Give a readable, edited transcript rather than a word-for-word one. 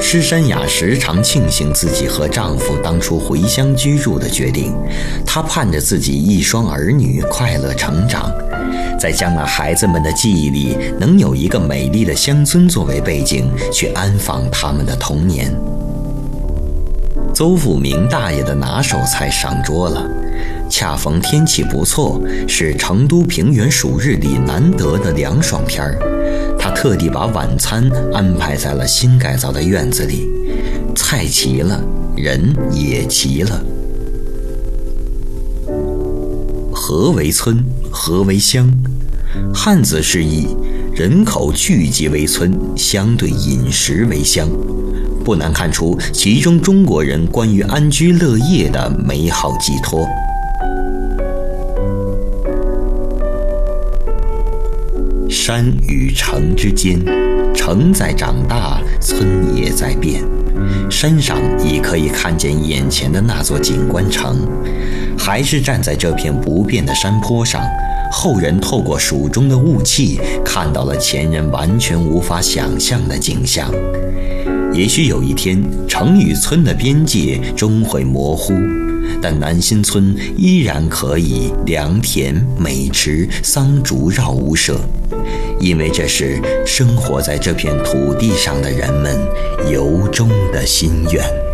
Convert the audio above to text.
施珊雅时常庆幸自己和丈夫当初回乡居住的决定，她盼着自己一双儿女快乐成长，在将来孩子们的记忆里能有一个美丽的乡村作为背景，去安放他们的童年。邹富明大爷的拿手菜上桌了，恰逢天气不错，是成都平原暑日里难得的凉爽天儿。他特地把晚餐安排在了新改造的院子里，菜齐了，人也齐了。何为村？何为乡？汉字释义：人口聚集为村，相对饮食为乡。不难看出其中中国人关于安居乐业的美好寄托。山与城之间，城在长大，村也在变。山上已可以看见眼前的那座景观城，还是站在这片不变的山坡上，后人透过蜀中的雾气，看到了前人完全无法想象的景象。也许有一天，城与村的边界终会模糊，但南新村依然可以良田、美池、桑竹绕屋舍，因为这是生活在这片土地上的人们由衷的心愿。